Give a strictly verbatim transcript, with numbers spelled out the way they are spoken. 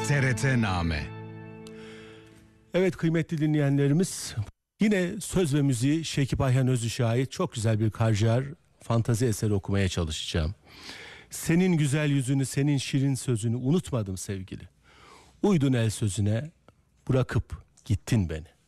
T R T Name. Evet kıymetli dinleyenlerimiz, yine söz ve müziği Şekip Ayhan Özüş'e ait çok güzel bir Karciğer fantazi eseri okumaya çalışacağım. Senin güzel yüzünü, senin şirin sözünü unutmadım sevgili. Uydun el sözüne, bırakıp gittin beni.